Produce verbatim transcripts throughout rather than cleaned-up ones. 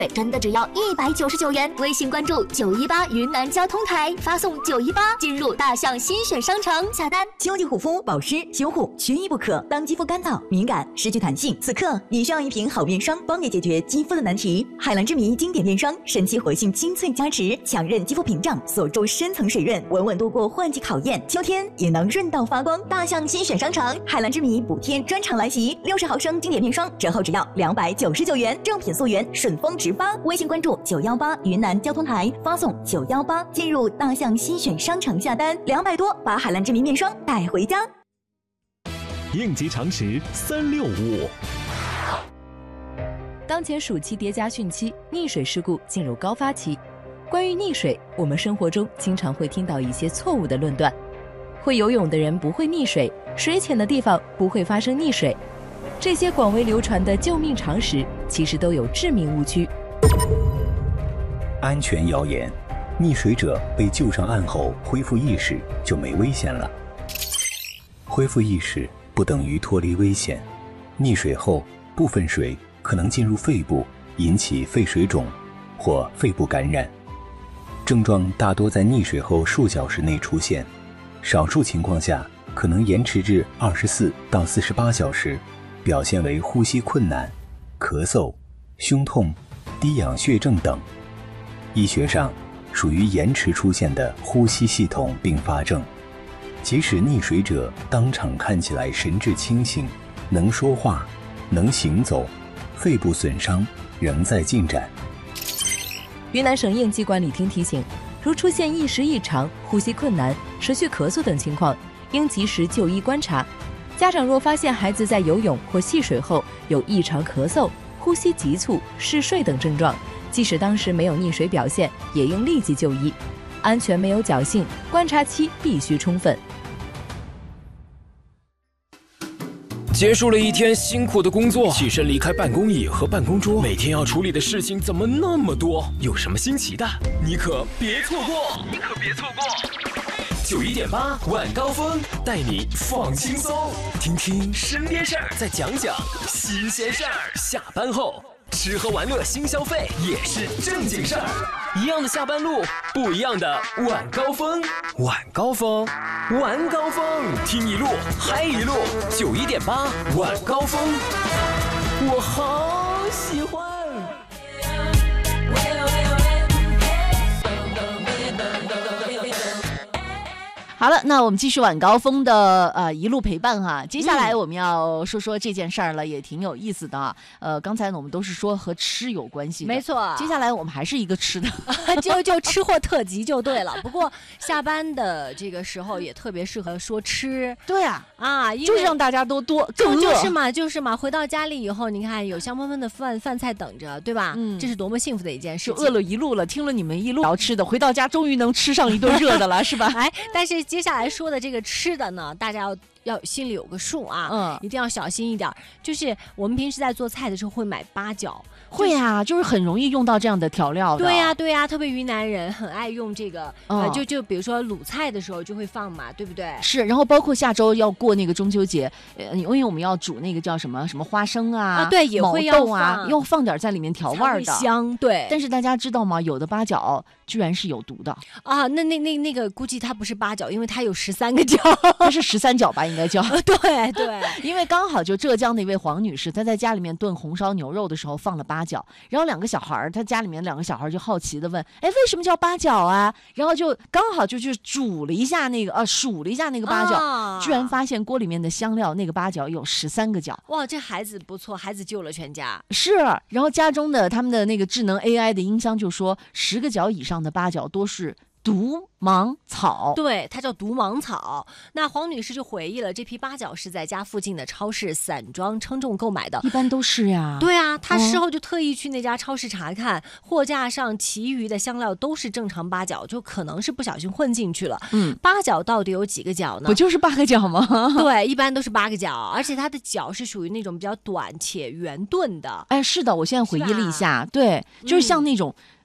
真的只要一百九十九元。微信关注九一八云南交通台，发送九一八进入大象新选商城下单。 秋季护肤保湿修护缺一不可，当肌肤干燥敏感失去弹性，此刻你需要一瓶好面霜，帮你解决肌肤的难题。海蓝之谜经典面霜，神奇活性精粹加持，强韧肌肤屏障，锁住深层水润，稳稳度过换季考验，秋天也能润到发光。大象新选商城，海蓝之谜补贴专场来袭，六十毫升经典面霜折后只要两百九十九元，正品溯源，顺丰直发。微信关注九一八云南交通台，发送九一八进入大象新选商城下单，两百多把海蓝之谜面霜带回家。 应急常识三六五。 当前暑期叠加汛期，溺水事故进入高发期。关于溺水，我们生活中经常会听到一些错误的论断：会游泳的人不会溺水，水浅的地方不会发生溺水。这些广为流传的救命常识，其实都有致命误区。 安全谣言：溺水者被救上岸后恢复意识就没危险了。恢复意识不等于脱离危险。溺水后，部分水可能进入肺部，引起肺水肿或肺部感染。症状大多在溺水后数小时内出现，少数情况下可能延迟至二十四到四十八小时，表现为呼吸困难、咳嗽、胸痛、低氧血症等。医学上属于延迟出现的呼吸系统并发症。即使溺水者当场看起来神志清醒，能说话，能行走，肺部损伤仍在进展。 云南省应急管理厅提醒，如出现意识异常、呼吸困难、持续咳嗽等情况，应及时就医观察。家长若发现孩子在游泳或戏水后有异常咳嗽、呼吸急促、嗜睡等症状，即使当时没有溺水表现，也应立即就医。安全没有侥幸，观察期必须充分。 结束了一天辛苦的工作，起身离开办公椅和办公桌，每天要处理的事情怎么那么多？有什么新奇的，你可别错过！你可别错过！九一点八晚高峰带你放轻松，听听身边事儿，再讲讲新鲜事儿。下班后吃喝玩乐新消费也是正经事儿，一样的下班路，不一样的晚高峰。晚高峰，晚高峰，听一路嗨一路。九一点八晚高峰，我好喜欢。 好了，那我们继续晚高峰的呃一路陪伴哈。接下来我们要说说这件事儿了，也挺有意思的啊。呃，刚才呢我们都是说和吃有关系的， 没错。 接下来我们还是一个吃的， 就就吃货特辑就对了。不过下班的这个时候也特别适合说吃。 对啊， 啊， 就是让大家都多就就是嘛，就是嘛。回到家里以后，你看有香喷喷的饭饭菜等着，对吧？ 嗯， 这是多么幸福的一件事情。 就饿了一路了，听了你们一路聊吃的，回到家终于能吃上一顿热的了，是吧？ 哎，但是。接下来说的这个吃的呢，大家要要心里有个数啊， 嗯， 一定要小心一点。就是我们平时在做菜的时候会买八角， 会啊，就是很容易用到这样的调料的。 对呀、啊，对呀、啊，特别云南人很爱用这个， 嗯、 呃，就就比如说卤菜的时候就会放嘛，对不对？ 是，然后包括下周要过那个中秋节，呃，因为我们要煮那个叫什么什么花生啊， 啊对，也会要豆啊，要放点在里面调味儿的， 香。对， 但是大家知道吗？有的八角居然是有毒的啊！那那那那个估计它不是八角，因为它有十三个角， 它是十三角吧，应该叫。 对对， 因为刚好就浙江的一位黄女士，她在家里面炖红烧牛肉的时候放了八角，然后两个小孩，她家里面两个小孩就好奇的问：“哎，为什么叫八角啊？”然后就刚好就去煮了一下那个，呃，数了一下那个八角，啊、居然发现锅里面的香料那个八角有十三个角。 哇，这孩子不错，孩子救了全家。 是，然后家中的他们的那个智能 A I 的音箱就说，十个角以上的八角多是毒芒草。 对，它叫毒芒草。那黄女士就回忆了，这批八角是在家附近的超市散装称重购买的， 一般都是呀。 对啊，她事后就特意去那家超市查看，嗯、货架上其余的香料都是正常八角，就可能是不小心混进去了。 嗯， 八角到底有几个角呢？ 不就是八个角吗？ 对，一般都是八个角，而且它的角是属于那种比较短且圆钝的。 哎，是的，我现在回忆了一下，对，就是像那种。嗯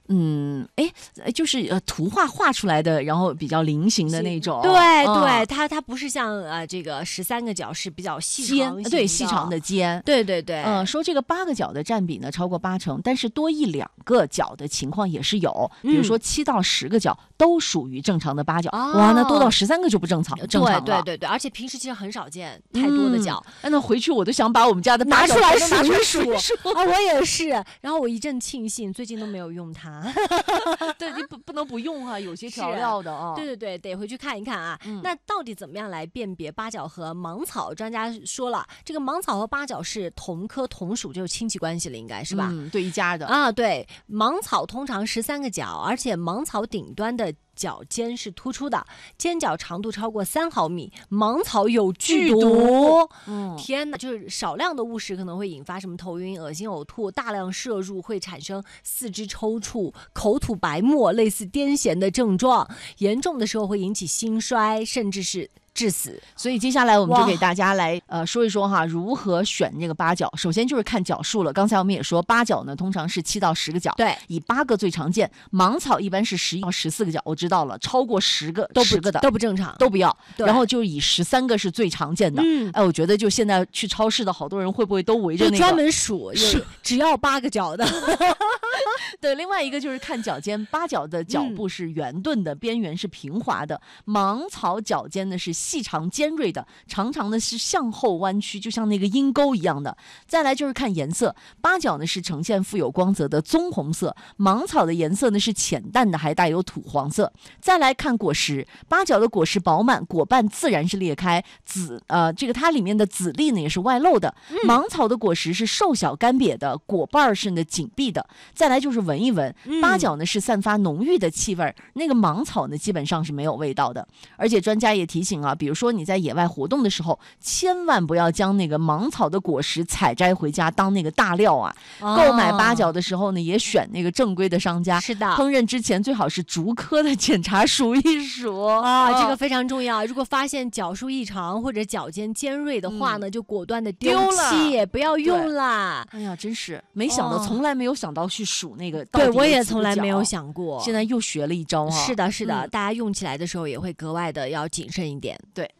嗯，哎，就是呃图画画出来的，然后比较菱形的那种。 对、 嗯、 对，它它不是像呃这个十三个角是比较细长尖，对，细长的尖。 对对对， 嗯、呃，说这个八个角的占比呢超过八成，但是多一两个角的情况也是有，比如说七到十个角都属于正常的八角，嗯、哇，那多到十三个就不正常，正常了。 对对对对，而且平时其实很少见太多的角。 嗯、那回去我都想把我们家的八角拿出来数一数一数啊，我也是。然后我一阵庆幸，最近都没有用它。 对，你不不能不用啊，有些调料的啊。 对对对，得回去看一看啊。嗯、那到底怎么样来辨别八角和芒草？专家说了，这个芒草和八角是同科同属，就是亲戚关系了，应该是吧？ 嗯，对，一家的啊。对，芒草通常十三个角，而且芒草顶端的角尖是突出的，尖角长度超过三毫米。芒草有剧毒，嗯，天哪！就是少量的误食可能会引发什么头晕、恶心、呕吐；大量摄入会产生四肢抽搐、口吐白沫，类似癫痫的症状。严重的时候会引起心衰，甚至是致死。 所以接下来我们就给大家来呃说一说哈，如何选这个八角。首先就是看角数了。刚才我们也说，八角呢通常是七到十个角， 对， 以八个最常见。芒草一般是十一到十四个角，我知道了，超过十个都不十个的都不正常， 都不要。然后就以十三个是最常见的。 嗯， 哎，我觉得就现在去超市的好多人会不会都围着那个专门数，有只要八个角的。 对，另外一个就是看角尖，八角的角部是圆钝的，嗯、边缘是平滑的；芒草角尖呢是细长尖锐的，长长的是向后弯曲，就像那个鹰钩一样的。再来就是看颜色，八角呢是呈现富有光泽的棕红色，芒草的颜色呢是浅淡的，还带有土黄色。再来看果实，八角的果实饱满，果瓣自然是裂开，籽呃这个它里面的籽粒呢也是外露的。嗯、芒草的果实是瘦小干瘪的，果瓣是呢紧闭的。再来就是闻一闻，八角呢是散发浓郁的气味，那个芒草呢基本上是没有味道的。而且专家也提醒啊，比如说你在野外活动的时候，千万不要将那个芒草的果实采摘回家当那个大料啊。哦、购买八角的时候呢，也选那个正规的商家。 是的， 烹饪之前最好是逐颗的检查数一数啊、哦，这个非常重要。如果发现角数异常或者角尖尖锐的话呢，嗯、就果断的丢弃，不要用啦。 哎呀，真是没想到，哦、从来没有想到去数那个。 对，我也从来没有想过， 现在又学了一招啊。 是的，是的，嗯、大家用起来的时候也会格外的要谨慎一点。 对。